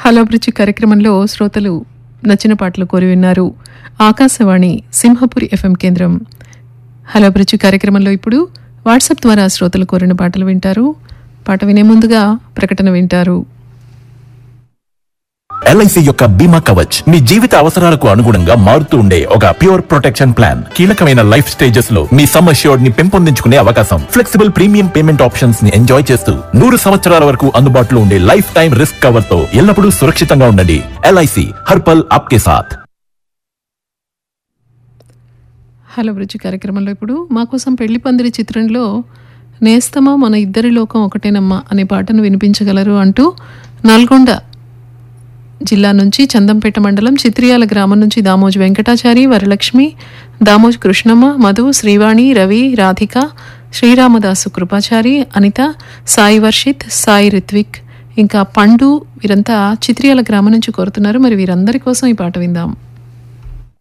Hello bridge కార్యక్రమంలో శ్రోతలు నచ్చిన పాటలు కోరి విన్నారు. ఆకాశవాణి సింహపురి ఎఫ్ఎం కేంద్రం. హలో బ్రిడ్జి కార్యక్రమంలో ఇప్పుడు వాట్సాప్ ద్వారా శ్రోతలు కోరిన పాటలు వింటారు. పాట వినే ముందుగా ప్రకటన వింటారు. ఎల్ఐసి యొక్క బీమా కవచ్ మీ జీవిత అవసరాలకు అనుగుణంగా మారుతూ ఉండే ఒక ప్యూర్ ప్రొటెక్షన్ ప్లాన్. కీలకమైన లైఫ్ స్టేజెస్ లో మీ సమ్ అష్యూర్డ్ ని పెంపొందించుకునే అవకాశం, ఫ్లెక్సిబుల్ ప్రీమియం పేమెంట్ ఆప్షన్స్ ని ఎంజాయ్ చేస్తూ 100 సంవత్సరాల వరకు అందుబాటులో ఉండే లైఫ్ టైం రిస్క్ కవర్ తో ఎల్లప్పుడూ సురక్షితంగా ఉండండి. ఎల్ఐసి హర్పల్ ఆప్కే సాథ్. హలో బ్రిడ్జి కార్యక్రమంలో ఇప్పుడు మా కోసం పెళ్లి పందిరి చిత్రంలో నేస్తమా మన ఇద్దరి లోకం ఒకటేనమ్మా అనే పాటను వినిపించగలరు అంటూ నల్గొండ జిల్లా నుంచి చందంపేట మండలం చిత్రియాల గ్రామం నుంచి దామోజు వెంకటాచారి, వరలక్ష్మి, దామోజు కృష్ణమ్మ, మధు, శ్రీవాణి, రవి, రాధిక, శ్రీరామదాసు కృపాచారి, అనిత, సాయి వర్షిత్, సాయి రిత్విక్, ఇంకా పండు వీరంతా చిత్రియాల గ్రామం నుంచి కోరుతున్నారు. మరి వీరందరి కోసం ఈ పాట విందాం.